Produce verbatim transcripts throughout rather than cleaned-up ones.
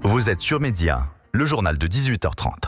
Vous êtes sur Média, le journal de dix-huit heures trente.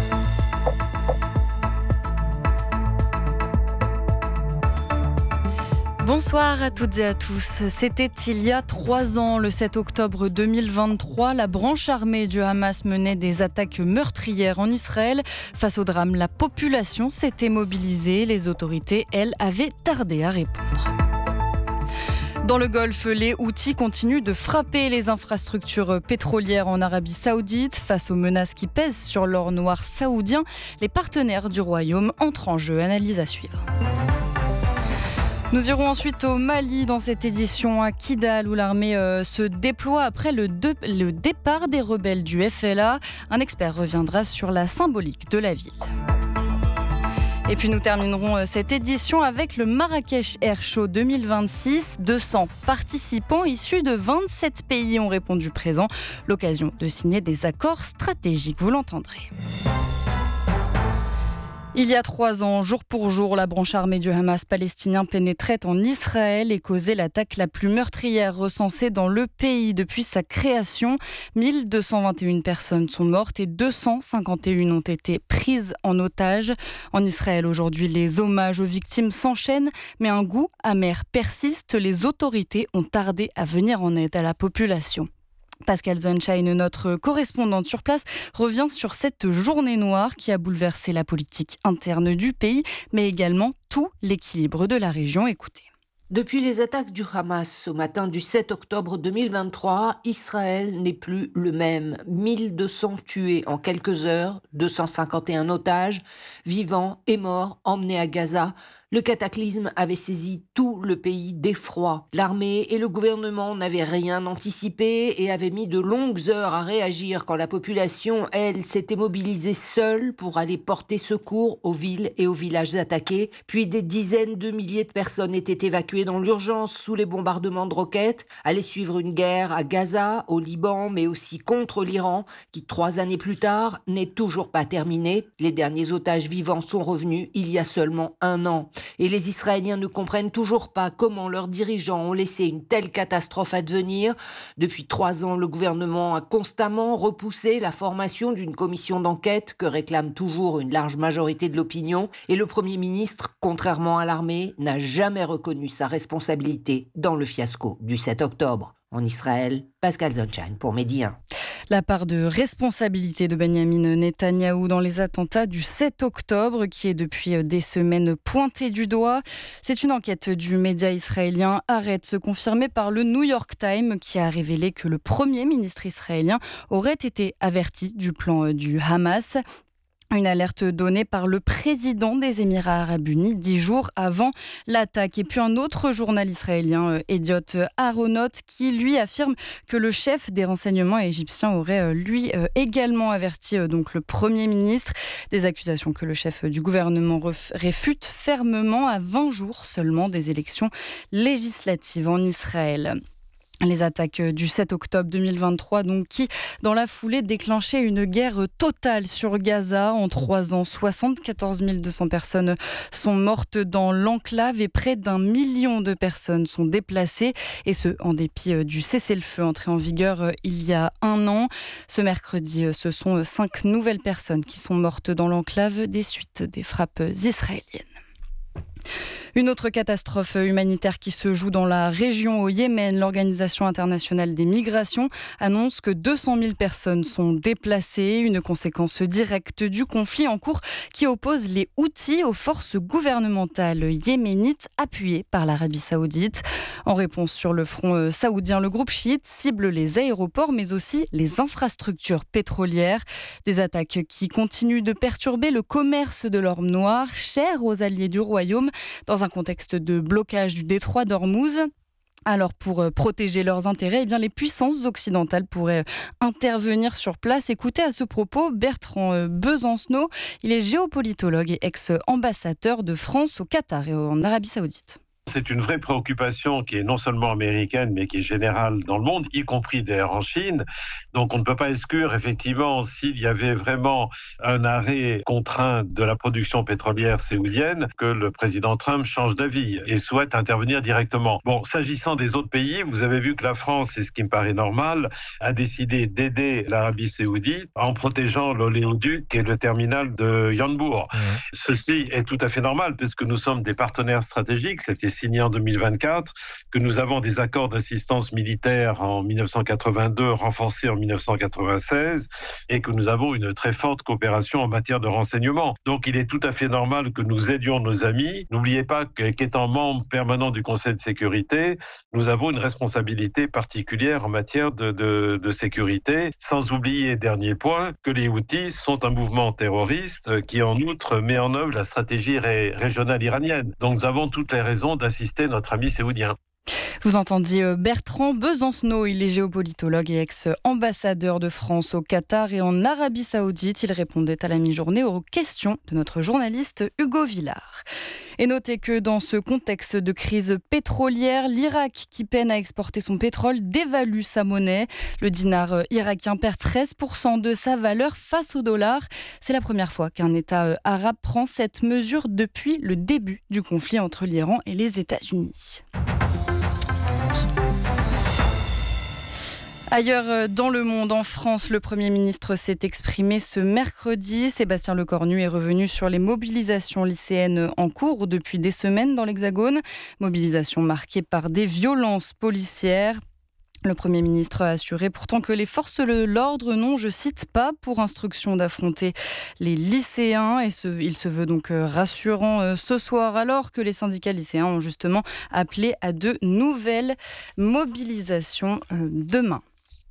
Bonsoir à toutes et à tous. C'était il y a trois ans, le sept octobre deux mille vingt-trois, la branche armée du Hamas menait des attaques meurtrières en Israël. Face au drame, la population s'était mobilisée. Les autorités, elles, avaient tardé à répondre. Dans le Golfe, les Houthis continuent de frapper les infrastructures pétrolières en Arabie Saoudite. Face aux menaces qui pèsent sur l'or noir saoudien, les partenaires du royaume entrent en jeu. Analyse à suivre. Nous irons ensuite au Mali dans cette édition à Kidal où l'armée euh, se déploie après le, de, le départ des rebelles du F L A. Un expert reviendra sur la symbolique de la ville. Et puis nous terminerons cette édition avec le Marrakech Air Show deux mille vingt-six. deux cents participants issus de vingt-sept pays ont répondu présent. L'occasion de signer des accords stratégiques, vous l'entendrez. Il y a trois ans, jour pour jour, la branche armée du Hamas palestinien pénétrait en Israël et causait l'attaque la plus meurtrière recensée dans le pays depuis sa création. mille deux cent vingt et une personnes sont mortes et deux cent cinquante et une ont été prises en otage. En Israël, aujourd'hui, les hommages aux victimes s'enchaînent, mais un goût amer persiste. Les autorités ont tardé à venir en aide à la population. Pascal Sunshine, notre correspondante sur place, revient sur cette journée noire qui a bouleversé la politique interne du pays, mais également tout l'équilibre de la région. Écoutez. Depuis les attaques du Hamas au matin du sept octobre deux mille vingt-trois, Israël n'est plus le même. mille deux cents tués en quelques heures, deux cent cinquante et un otages, vivants et morts, emmenés à Gaza. Le cataclysme avait saisi tout le pays d'effroi. L'armée et le gouvernement n'avaient rien anticipé et avaient mis de longues heures à réagir quand la population, elle, s'était mobilisée seule pour aller porter secours aux villes et aux villages attaqués. Puis des dizaines de milliers de personnes étaient évacuées dans l'urgence sous les bombardements de roquettes. Allait suivre une guerre à Gaza, au Liban, mais aussi contre l'Iran, qui trois années plus tard n'est toujours pas terminée. Les derniers otages vivants sont revenus il y a seulement un an. Et les Israéliens ne comprennent toujours pas comment leurs dirigeants ont laissé une telle catastrophe advenir. Depuis trois ans, le gouvernement a constamment repoussé la formation d'une commission d'enquête que réclame toujours une large majorité de l'opinion. Et le Premier ministre, contrairement à l'armée, n'a jamais reconnu sa responsabilité dans le fiasco du sept octobre. En Israël, Pascal Sunshine pour Medi un. La part de responsabilité de Benyamin Netanyahou dans les attentats du sept octobre, qui est depuis des semaines pointée du doigt. C'est une enquête du média israélien Haaretz, confirmée par le New York Times, qui a révélé que le Premier ministre israélien aurait été averti du plan du Hamas. Une alerte donnée par le président des Émirats arabes unis dix jours avant l'attaque. Et puis un autre journal israélien, Ediot Aharonot, qui lui affirme que le chef des renseignements égyptiens aurait lui également averti donc le Premier ministre. Des accusations que le chef du gouvernement réfute fermement à vingt jours seulement des élections législatives en Israël. Les attaques du sept octobre deux mille vingt-trois, donc, qui, dans la foulée, déclenchaient une guerre totale sur Gaza. En trois ans, soixante-quatorze mille deux cents personnes sont mortes dans l'enclave et près d'un million de personnes sont déplacées. Et ce, en dépit du cessez-le-feu entré en vigueur il y a un an. Ce mercredi, ce sont cinq nouvelles personnes qui sont mortes dans l'enclave des suites des frappes israéliennes. Une autre catastrophe humanitaire qui se joue dans la région au Yémen. L'Organisation internationale des migrations annonce que deux cent mille personnes sont déplacées, une conséquence directe du conflit en cours qui oppose les Houthis aux forces gouvernementales yéménites appuyées par l'Arabie saoudite. En réponse sur le front saoudien, le groupe chiite cible les aéroports mais aussi les infrastructures pétrolières. Des attaques qui continuent de perturber le commerce de l'or noir, cher aux alliés du royaume, dans un contexte de blocage du détroit d'Ormuz. Alors pour protéger leurs intérêts, eh bien les puissances occidentales pourraient intervenir sur place. Écoutez à ce propos Bertrand Besancenot, il est géopolitologue et ex-ambassadeur de France au Qatar et en Arabie Saoudite. C'est une vraie préoccupation qui est non seulement américaine, mais qui est générale dans le monde, y compris d'ailleurs en Chine. Donc on ne peut pas exclure, effectivement, s'il y avait vraiment un arrêt contraint de la production pétrolière saoudienne, que le président Trump change d'avis et souhaite intervenir directement. Bon, s'agissant des autres pays, vous avez vu que la France, et ce qui me paraît normal, a décidé d'aider l'Arabie saoudite en protégeant l'oléoduc et le terminal de Yanbu. Mmh. Ceci est tout à fait normal, puisque nous sommes des partenaires stratégiques. C'était signé en deux mille vingt-quatre, que nous avons des accords d'assistance militaire en mille neuf cent quatre-vingt-deux, renforcés en mille neuf cent quatre-vingt-seize, et que nous avons une très forte coopération en matière de renseignement. Donc il est tout à fait normal que nous aidions nos amis. N'oubliez pas qu'étant membre permanent du Conseil de sécurité, nous avons une responsabilité particulière en matière de, de, de sécurité, sans oublier, dernier point, que les Houthis sont un mouvement terroriste qui en outre met en œuvre la stratégie ré, régionale iranienne. Donc nous avons toutes les raisons d'assister notre ami saoudien. Vous entendiez Bertrand Besancenot, il est géopolitologue et ex-ambassadeur de France au Qatar et en Arabie Saoudite. Il répondait à la mi-journée aux questions de notre journaliste Hugo Villard. Et notez que dans ce contexte de crise pétrolière, l'Irak, qui peine à exporter son pétrole, dévalue sa monnaie. Le dinar irakien perd treize pour cent de sa valeur face au dollar. C'est la première fois qu'un État arabe prend cette mesure depuis le début du conflit entre l'Iran et les États-Unis. Ailleurs dans le monde, en France, le Premier ministre s'est exprimé ce mercredi. Sébastien Lecornu est revenu sur les mobilisations lycéennes en cours depuis des semaines dans l'Hexagone. Mobilisation marquée par des violences policières. Le Premier ministre a assuré pourtant que les forces de l'ordre n'ont, je cite, pas pour instruction d'affronter les lycéens. Et ce, il se veut donc rassurant ce soir, alors que les syndicats lycéens ont justement appelé à de nouvelles mobilisations demain.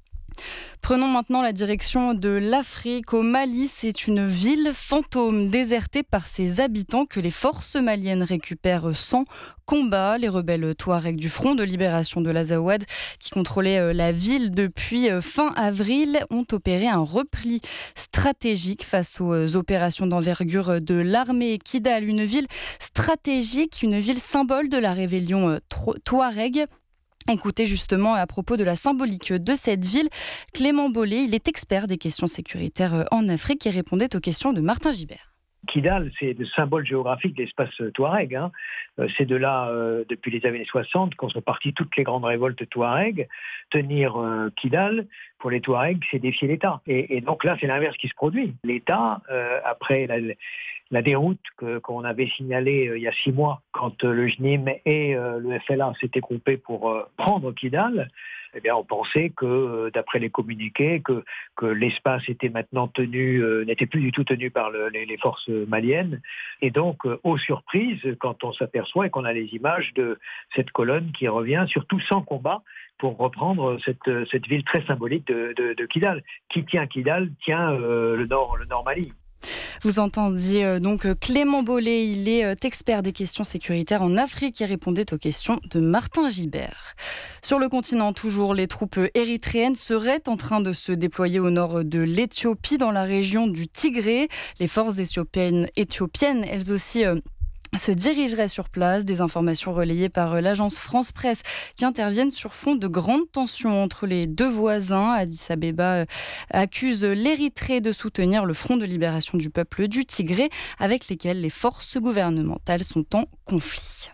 Prenons maintenant la direction de l'Afrique. Au Mali, c'est une ville fantôme désertée par ses habitants que les forces maliennes récupèrent sans combat. Les rebelles Touaregs du Front de libération de l'Azawad, qui contrôlaient la ville depuis fin avril, ont opéré un repli stratégique face aux opérations d'envergure de l'armée Kidal, une ville stratégique, une ville symbole de la rébellion Touareg. Écoutez justement à propos de la symbolique de cette ville, Clément Bollet, il est expert des questions sécuritaires en Afrique et répondait aux questions de Martin Gibert. Kidal, c'est le symbole géographique de l'espace touareg. Hein. C'est de là, euh, depuis les années soixante, qu'en sont parties toutes les grandes révoltes touareg. Tenir euh, Kidal, pour les Touaregs, c'est défier l'État. Et, et donc là, c'est l'inverse qui se produit. L'État, euh, après la, la déroute que, qu'on avait signalée euh, il y a six mois, quand euh, le J N I M et euh, le F L A s'étaient groupés pour euh, prendre Kidal, eh bien, on pensait que, euh, d'après les communiqués, que, que l'espace était maintenant tenu, euh, n'était plus du tout tenu par le, les, les forces maliennes. Et donc, euh, aux surprises, quand on s'aperçoit et qu'on a les images de cette colonne qui revient, surtout sans combat, pour reprendre cette, cette ville très symbolique de, de, de Kidal. Qui tient Kidal tient euh, le nord, le nord Mali. Vous entendiez euh, donc Clément Bollet, il est euh, expert des questions sécuritaires en Afrique et répondait aux questions de Martin Gibert. Sur le continent, toujours, les troupes érythréennes seraient en train de se déployer au nord de l'Éthiopie, dans la région du Tigré. Les forces éthiopiennes, éthiopiennes elles aussi... Euh, se dirigerait sur place. Des informations relayées par l'agence France Presse qui interviennent sur fond de grandes tensions entre les deux voisins. Addis Abeba accuse l'Érythrée de soutenir le Front de libération du peuple du Tigré, avec lesquels les forces gouvernementales sont en conflit.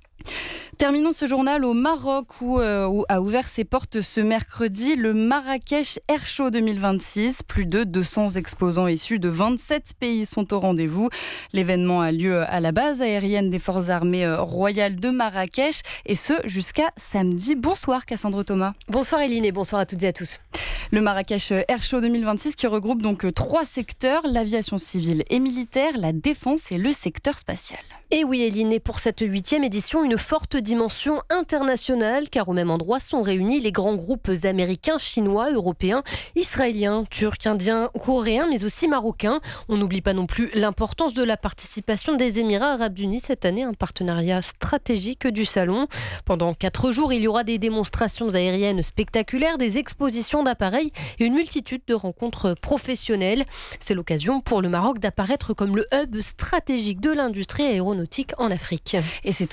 Terminons ce journal au Maroc où, euh, où a ouvert ses portes ce mercredi le Marrakech Air Show deux mille vingt-six. Plus de deux cents exposants issus de vingt-sept pays sont au rendez-vous. L'événement a lieu à la base aérienne des forces armées royales de Marrakech et ce jusqu'à samedi. Bonsoir Cassandre Thomas. Bonsoir Eline et bonsoir à toutes et à tous. Le Marrakech Air Show deux mille vingt-six qui regroupe donc trois secteurs, l'aviation civile et militaire, la défense et le secteur spatial. Et oui Eline, et pour cette huitième édition, une forte dimension internationale, car au même endroit sont réunis les grands groupes américains, chinois, européens, israéliens, turcs, indiens, coréens, mais aussi marocains. On n'oublie pas non plus l'importance de la participation des Émirats arabes unis cette année, un partenariat stratégique du salon. Pendant quatre jours, il y aura des démonstrations aériennes spectaculaires, des expositions d'appareils et une multitude de rencontres professionnelles. C'est l'occasion pour le Maroc d'apparaître comme le hub stratégique de l'industrie aéronautique en Afrique. Et c'est